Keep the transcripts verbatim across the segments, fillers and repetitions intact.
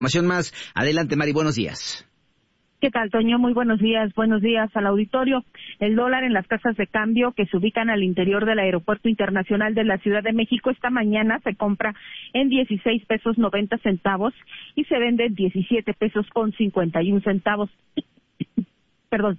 Información más. Adelante, Mari, buenos días. ¿Qué tal, Toño? Muy buenos días. Buenos días al auditorio. El dólar en las casas de cambio que se ubican al interior del Aeropuerto Internacional de la Ciudad de México esta mañana se compra en dieciséis pesos noventa centavos y se vende en diecisiete pesos con cincuenta y un centavos. Perdón.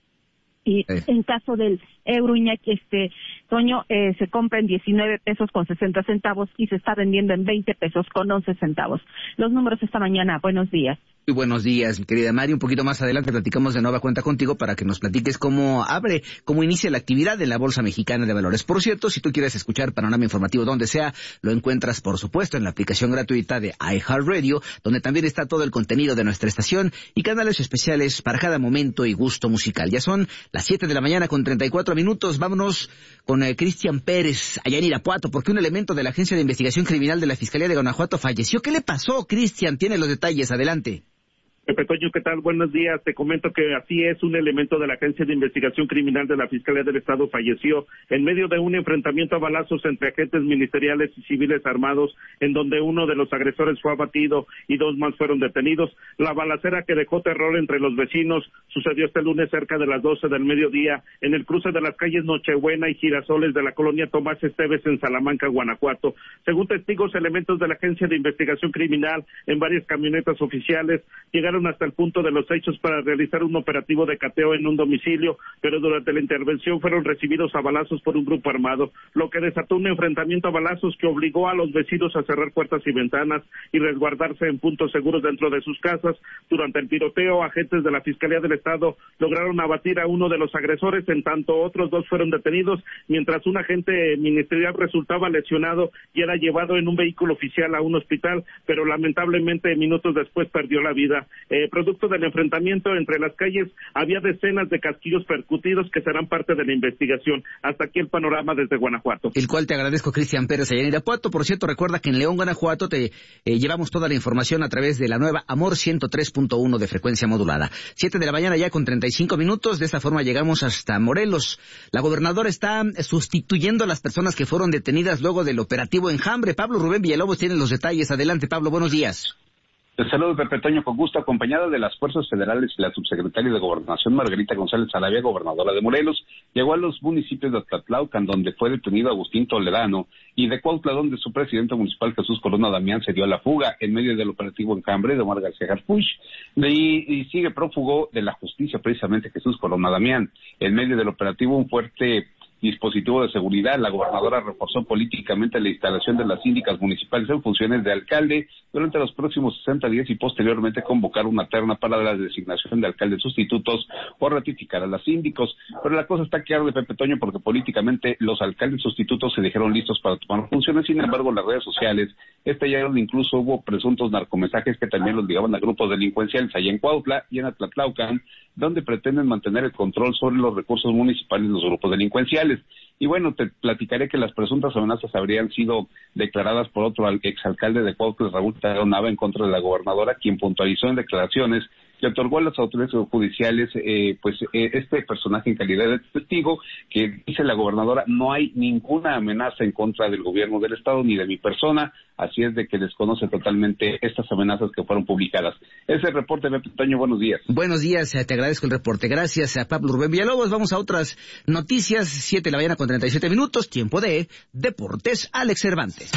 Y eh. en caso del euro, Iñaki, este, Toño, eh, se compra en diecinueve pesos con sesenta centavos y se está vendiendo en veinte pesos con once centavos. Los números esta mañana. Buenos días. Muy buenos días, mi querida Mari. Un poquito más adelante platicamos de nueva cuenta contigo para que nos platiques cómo abre, cómo inicia la actividad en la Bolsa Mexicana de Valores. Por cierto, si tú quieres escuchar Panorama Informativo donde sea, lo encuentras, por supuesto, en la aplicación gratuita de iHeartRadio, donde también está todo el contenido de nuestra estación y canales especiales para cada momento y gusto musical. Ya son las siete de la mañana con treinta y cuatro minutos. Vámonos con eh, Cristian Pérez, allá en Irapuato, porque un elemento de la Agencia de Investigación Criminal de la Fiscalía de Guanajuato falleció. ¿Qué le pasó, Cristian? Tiene los detalles. Adelante. Pepe Toño, ¿qué tal? Buenos días. Te comento que así es, un elemento de la Agencia de Investigación Criminal de la Fiscalía del Estado falleció en medio de un enfrentamiento a balazos entre agentes ministeriales y civiles armados, en donde uno de los agresores fue abatido y dos más fueron detenidos. La balacera que dejó terror entre los vecinos sucedió este lunes cerca de las doce del mediodía en el cruce de las calles Nochebuena y Girasoles de la colonia Tomás Esteves en Salamanca, Guanajuato. Según testigos, elementos de la Agencia de Investigación Criminal en varias camionetas oficiales llegaron hasta el punto de los hechos para realizar un operativo de cateo en un domicilio, pero durante la intervención fueron recibidos a balazos por un grupo armado, lo que desató un enfrentamiento a balazos que obligó a los vecinos a cerrar puertas y ventanas y resguardarse en puntos seguros dentro de sus casas. Durante el tiroteo, agentes de la Fiscalía del Estado lograron abatir a uno de los agresores, en tanto otros dos fueron detenidos, mientras un agente ministerial resultaba lesionado y era llevado en un vehículo oficial a un hospital, pero lamentablemente minutos después perdió la vida. Eh, producto del enfrentamiento entre las calles, había decenas de casquillos percutidos que serán parte de la investigación. Hasta aquí el panorama desde Guanajuato. El cual te agradezco, Cristian Pérez, allá en Irapuato. Por cierto, recuerda que en León, Guanajuato, te eh, llevamos toda la información a través de la nueva Amor ciento tres punto uno de frecuencia modulada. Siete de la mañana ya con treinta y cinco minutos. De esta forma llegamos hasta Morelos. La gobernadora está sustituyendo a las personas que fueron detenidas luego del operativo Enjambre. Pablo Rubén Villalobos tiene los detalles. Adelante, Pablo, buenos días. El saludo, Pepe Toño, con gusto, acompañada de las fuerzas federales y la subsecretaria de Gobernación, Margarita González Arabia, gobernadora de Morelos, llegó a los municipios de Atlatlaucan, donde fue detenido Agustín Toledano, y de Cuautla, donde su presidente municipal, Jesús Corona Damián, se dio a la fuga en medio del operativo Enjambre de Omar García Harfuch, y, y sigue prófugo de la justicia, precisamente Jesús Corona Damián. En medio del operativo, un fuerte dispositivo de seguridad, la gobernadora reforzó políticamente la instalación de las síndicas municipales en funciones de alcalde durante los próximos sesenta días y posteriormente convocar una terna para la designación de alcaldes sustitutos o ratificar a las síndicos. Pero la cosa está clara de Pepe Toño, porque políticamente los alcaldes sustitutos se dijeron listos para tomar funciones. Sin embargo, las redes sociales estallaron, incluso hubo presuntos narcomensajes que también los ligaban a grupos delincuenciales allá en Cuautla y en Atlatlaucan, donde pretenden mantener el control sobre los recursos municipales de los grupos delincuenciales. Y bueno, te platicaré que las presuntas amenazas habrían sido declaradas por otro exalcalde de Cuautla, Raúl Tadeo Nava, en contra de la gobernadora, quien puntualizó en declaraciones que otorgó a las autoridades judiciales eh, pues eh, este personaje en calidad de testigo, que dice la gobernadora: no hay ninguna amenaza en contra del gobierno del estado ni de mi persona, así es de que desconoce totalmente estas amenazas que fueron publicadas. Ese es el reporte, Pepe Toño, buenos días. Buenos días, te agradezco el reporte. Gracias a Pablo Rubén Villalobos. Vamos a otras noticias. Siete de la mañana con treinta y siete minutos, tiempo de Deportes. Alex Cervantes.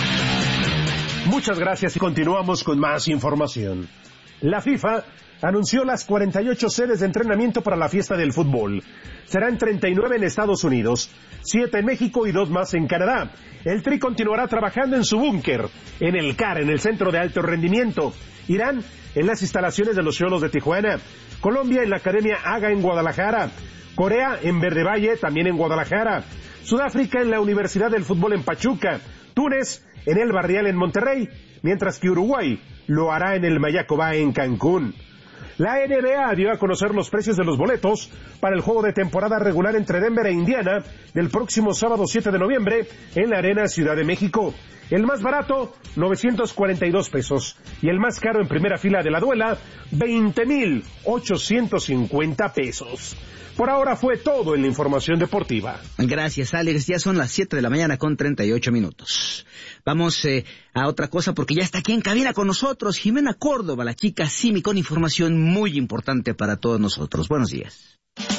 Muchas gracias y continuamos con más información. La FIFA anunció las cuarenta y ocho sedes de entrenamiento para la fiesta del fútbol. Serán treinta y nueve en Estados Unidos, siete en México y dos más en Canadá. El Tri continuará trabajando en su búnker, en el C A R, en el Centro de Alto Rendimiento. Irán en las instalaciones de los Xolos de Tijuana. Colombia en la Academia Haga en Guadalajara. Corea en Verde Valle, también en Guadalajara. Sudáfrica en la Universidad del Fútbol en Pachuca. Túnez en el Barrial en Monterrey, mientras que Uruguay lo hará en el Mayacobá en Cancún. La N B A dio a conocer los precios de los boletos para el juego de temporada regular entre Denver e Indiana del próximo sábado siete de noviembre en la Arena Ciudad de México. El más barato, novecientos cuarenta y dos pesos. Y el más caro en primera fila de la duela, veinte mil ochocientos cincuenta pesos. Por ahora fue todo en la información deportiva. Gracias, Alex. Ya son las siete de la mañana con treinta y ocho minutos. Vamos eh, a otra cosa porque ya está aquí en cabina con nosotros Jimena Córdoba, la chica Simi, con información muy importante para todos nosotros. Buenos días.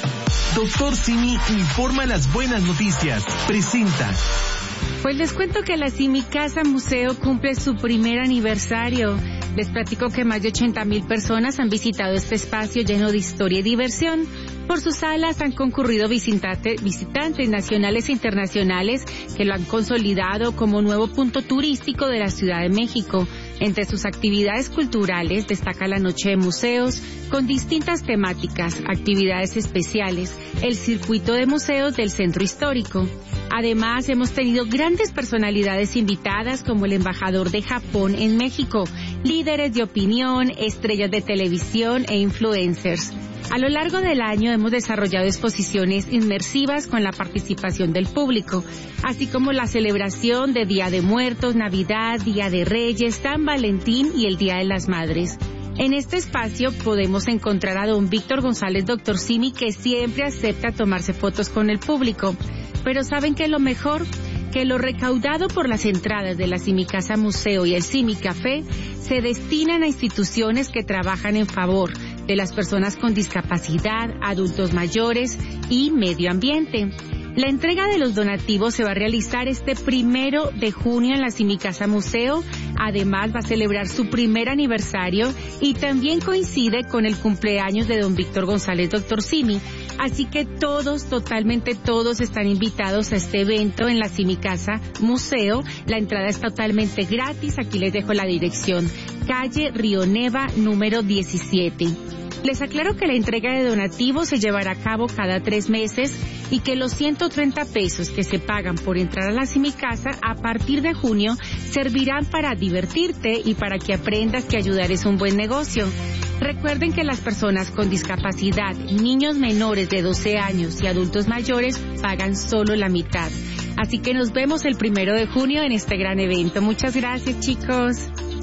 Doctor Simi informa las buenas noticias. Presenta. Pues les cuento que la Simi Casa Museo cumple su primer aniversario. Les platico que más de ochenta mil personas han visitado este espacio lleno de historia y diversión. Por sus salas han concurrido visitante, visitantes nacionales e internacionales que lo han consolidado como nuevo punto turístico de la Ciudad de México. Entre sus actividades culturales destaca la noche de museos con distintas temáticas, actividades especiales, el circuito de museos del centro histórico. Además, hemos tenido grandes personalidades invitadas como el embajador de Japón en México, líderes de opinión, estrellas de televisión e influencers. A lo largo del año hemos desarrollado exposiciones inmersivas con la participación del público, así como la celebración de Día de Muertos, Navidad, Día de Reyes, San Valentín y el Día de las Madres. En este espacio podemos encontrar a don Víctor González, doctor Simi, que siempre acepta tomarse fotos con el público. Pero ¿saben qué es lo mejor? Que lo recaudado por las entradas de la Simi Casa Museo y el Simi Café se destinan a instituciones que trabajan en favor de las personas con discapacidad, adultos mayores y medio ambiente. La entrega de los donativos se va a realizar este primero de junio en la Simi Casa Museo. Además va a celebrar su primer aniversario y también coincide con el cumpleaños de don Víctor González, doctor Simi. Así que todos, totalmente todos están invitados a este evento en la Simi Casa Museo. La entrada es totalmente gratis. Aquí les dejo la dirección. Calle Río Neva, número diecisiete. Les aclaro que la entrega de donativos se llevará a cabo cada tres meses y que los ciento treinta pesos que se pagan por entrar a la Simi Casa a partir de junio servirán para divertirte y para que aprendas que ayudar es un buen negocio. Recuerden que las personas con discapacidad, niños menores de doce años y adultos mayores pagan solo la mitad. Así que nos vemos el primero de junio en este gran evento. Muchas gracias, chicos.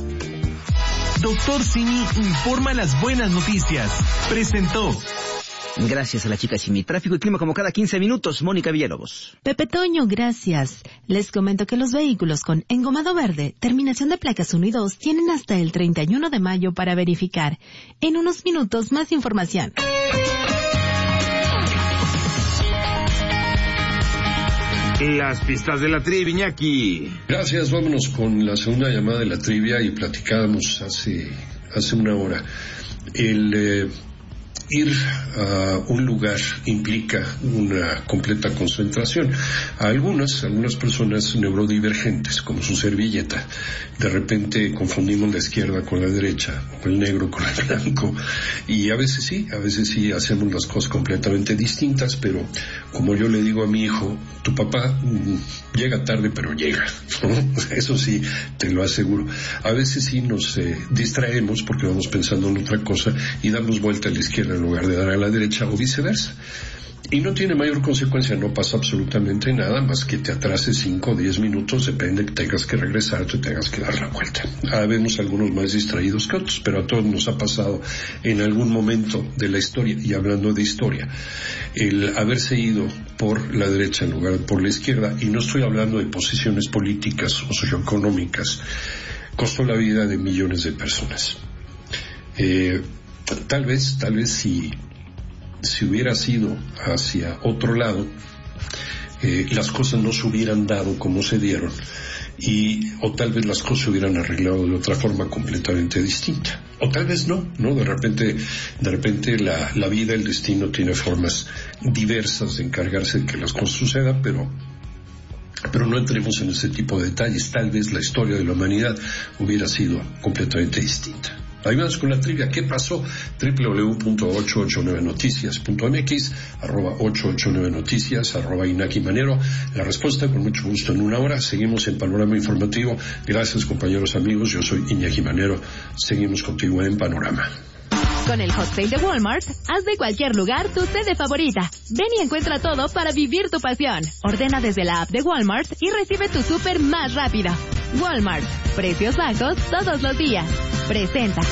Doctor Simi informa las buenas noticias. Presentó. Gracias a la chica Simi. Tráfico y clima como cada quince minutos. Mónica Villalobos. Pepe Toño, gracias. Les comento que los vehículos con engomado verde, terminación de placas uno y dos, tienen hasta el treinta y uno de mayo para verificar. En unos minutos, más información. Las pistas de la trivia, Iñaki. Gracias, vámonos con la segunda llamada de la trivia y platicábamos hace, hace una hora. El eh, ir a un lugar implica una completa concentración. A algunas, algunas personas neurodivergentes, como su servilleta, de repente confundimos la izquierda con la derecha, o el negro con el blanco, y a veces sí, a veces sí hacemos las cosas completamente distintas, pero como yo le digo a mi hijo, tu papá mm, llega tarde pero llega, ¿no? Eso sí, te lo aseguro. A veces sí nos eh, distraemos porque vamos pensando en otra cosa y damos vuelta a la izquierda en lugar de dar a la derecha o viceversa. Y no tiene mayor consecuencia, no pasa absolutamente nada más que te atrases cinco o diez minutos, depende que tengas que regresar, te tengas que dar la vuelta. Habemos algunos más distraídos que otros, pero a todos nos ha pasado en algún momento de la historia, y hablando de historia, el haberse ido por la derecha en lugar de por la izquierda, y no estoy hablando de posiciones políticas o socioeconómicas, costó la vida de millones de personas. Eh, tal vez, tal vez si... si hubiera sido hacia otro lado, eh, las cosas no se hubieran dado como se dieron, y o tal vez las cosas se hubieran arreglado de otra forma completamente distinta, o tal vez no, no, de repente, de repente la, la vida, el destino tiene formas diversas de encargarse de que las cosas sucedan, pero pero no entremos en ese tipo de detalles. Tal vez la historia de la humanidad hubiera sido completamente distinta. Ahí vamos con la trivia. ¿Qué pasó? doble u doble u doble u punto ocho ocho nueve noticias punto m x, arroba ocho ocho nueve noticias, arroba Inaki Manero. La respuesta con mucho gusto en una hora. Seguimos en Panorama Informativo. Gracias, compañeros amigos. Yo soy Iñaki Manero. Seguimos contigo en Panorama. Con el Hot Sale de Walmart, haz de cualquier lugar tu sede favorita. Ven y encuentra todo para vivir tu pasión. Ordena desde la app de Walmart y recibe tu súper más rápido. Walmart. Precios bajos todos los días. Presenta.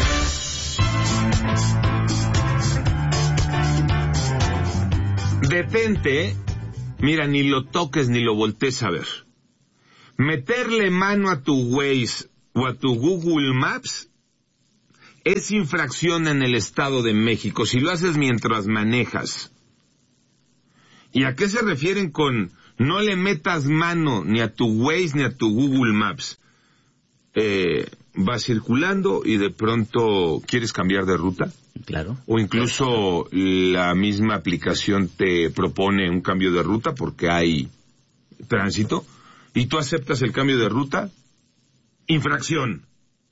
Detente. Mira, ni lo toques ni lo voltees a ver. Meterle mano a tu Waze o a tu Google Maps es infracción en el Estado de México si lo haces mientras manejas. ¿Y a qué se refieren con no le metas mano ni a tu Waze ni a tu Google Maps? Eh, vas circulando y de pronto quieres cambiar de ruta. Claro. O incluso la misma aplicación te propone un cambio de ruta porque hay tránsito y tú aceptas el cambio de ruta. Infracción.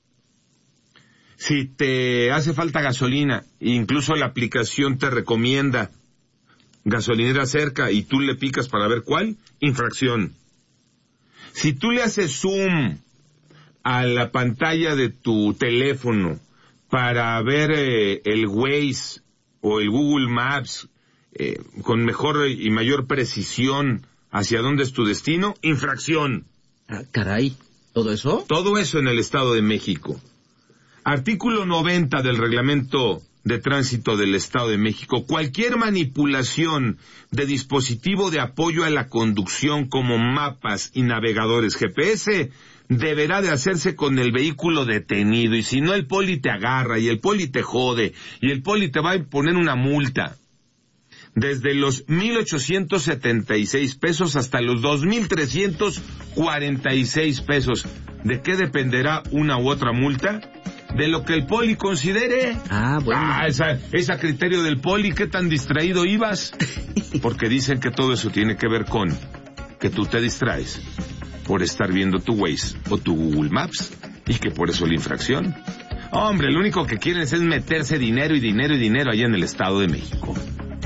Si te hace falta gasolina, incluso la aplicación te recomienda gasolinera cerca y tú le picas para ver cuál, infracción. Si tú le haces zoom a la pantalla de tu teléfono para ver eh, el Waze o el Google Maps eh, con mejor y mayor precisión hacia dónde es tu destino, infracción. Ah, caray, ¿todo eso? Todo eso en el Estado de México. Artículo noventa del Reglamento de Tránsito del Estado de México. Cualquier manipulación de dispositivo de apoyo a la conducción como mapas y navegadores G P S deberá de hacerse con el vehículo detenido. Y si no, el poli te agarra y el poli te jode y el poli te va a poner una multa. Desde los mil ochocientos setenta y seis pesos hasta los dos mil trescientos cuarenta y seis pesos. ¿De qué dependerá una u otra multa? De lo que el poli considere. Ah, bueno. Ah, esa, es a criterio del poli. ¿Qué tan distraído ibas? Porque dicen que todo eso tiene que ver con que tú te distraes por estar viendo tu Waze o tu Google Maps y que por eso la infracción. Hombre, lo único que quieren es meterse dinero y dinero y dinero allá en el Estado de México.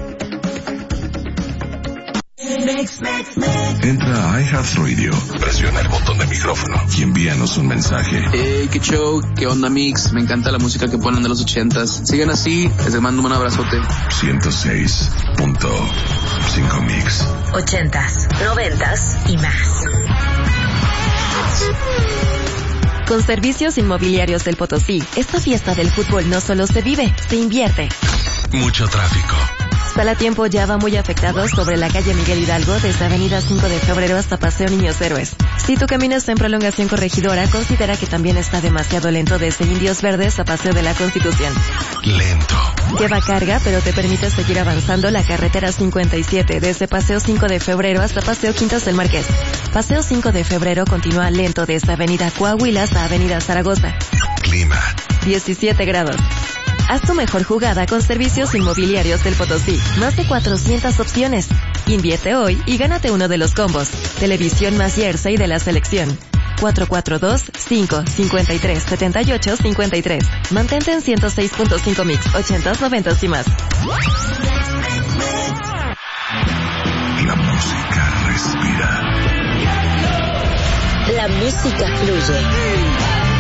Entra a iHeartRadio, presiona el botón de micrófono y envíanos un mensaje. Hey, qué show, qué onda, Mix. Me encanta la música que ponen de los ochentas. Sigan así, les mando un abrazote. ciento seis punto cinco Mix. Ochentas, noventas y más. Con Servicios Inmobiliarios del Potosí, esta fiesta del fútbol no solo se vive, se invierte. Mucho tráfico. Salatiempo ya va muy afectado sobre la calle Miguel Hidalgo desde Avenida cinco de Febrero hasta Paseo Niños Héroes. Si tu camino está en prolongación Corregidora, considera que también está demasiado lento desde Indios Verdes a Paseo de la Constitución. Lento. Lleva carga, pero te permite seguir avanzando la carretera cincuenta y siete desde Paseo cinco de Febrero hasta Paseo Quintas del Marqués. Paseo cinco de Febrero continúa lento desde Avenida Coahuila hasta Avenida Zaragoza. Clima. diecisiete grados. Haz tu mejor jugada con Servicios Inmobiliarios del Potosí. Más de cuatrocientas opciones. Invierte hoy y gánate uno de los combos. Televisión más jersey de la selección. cuatro cuatro dos, cinco, cinco tres, siete ocho, cinco tres. Mantente en ciento seis punto cinco Mix, ochentas, noventas y más. La música respira. La música fluye.